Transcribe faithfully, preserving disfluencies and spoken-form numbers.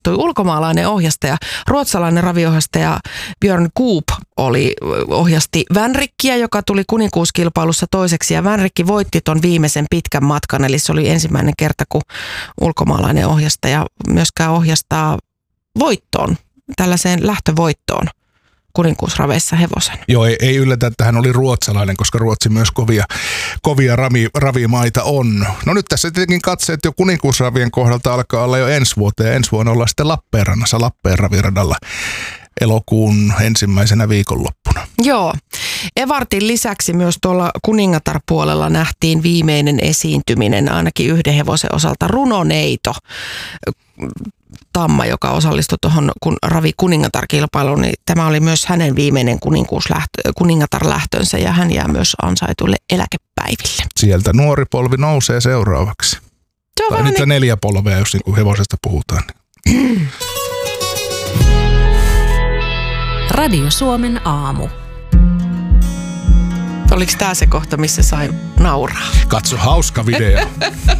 tapahtui. Ulkomaalainen ohjastaja, ruotsalainen raviohjastaja Björn Goop oli, ohjasti Vänrikkiä, joka tuli kuninkuuskilpailussa toiseksi. Ja Vänrikki voitti ton viimeisen pitkän matkan, eli se oli ensimmäinen kerta, kun ulkomaalainen ohjastaja myöskään ohjastaa voittoon, tällaiseen lähtövoittoon kuninkuusraveissa hevosen. Joo, ei, ei yllätä, että hän oli ruotsalainen, koska Ruotsi myös kovia, kovia ravi, ravimaita on. No nyt tässä tietenkin katseet jo kuninkuusravien kohdalta alkaa olla jo ensi vuoteen. Ja ensi vuonna ollaan sitten Lappeenrannassa, Lappeen raviradalla elokuun ensimmäisenä viikonloppuna. Joo. Evartin lisäksi myös tuolla kuningatarpuolella nähtiin viimeinen esiintyminen, ainakin yhden hevosen osalta, Runoneito. Tamma, joka osallistui tuohon kun Ravi kuningatar-kilpailuun, niin tämä oli myös hänen viimeinen kuningatar-lähtönsä ja hän jää myös ansaituille eläkepäiville. Sieltä nuori polvi nousee seuraavaksi. Tai niitä niin... neljä polvea, jos niin kuin hevosesta puhutaan. Radio Suomen aamu. Oliko tämä se kohta, missä sai nauraa? Katso, hauska video.